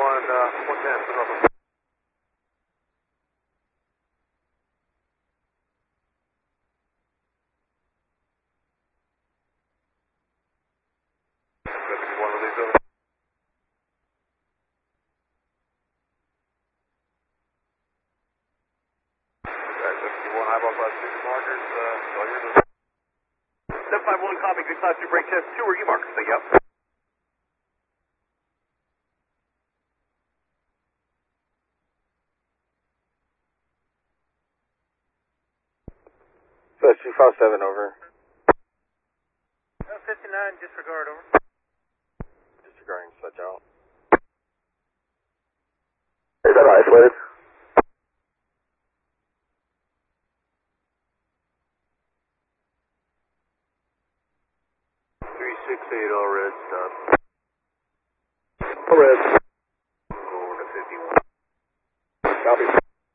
110, Norfolk. Copy, good class 2 brake test 2, are you marked? Say yep. Plus 257 over. 59, disregard over. Disregarding switch out. Is that isolated? All red, stop. All red. Go over to 51. Copy.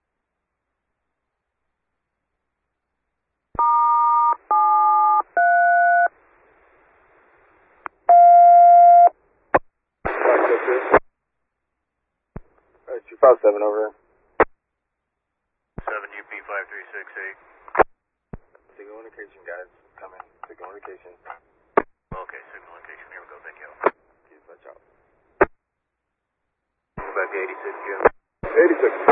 Alright, 257 over. 7 UP 5368. Signal indication, guys. Coming. Signal indication. Okay, signal indication. Here we go, thank you. Switch out. Back to 86, Jim. 86.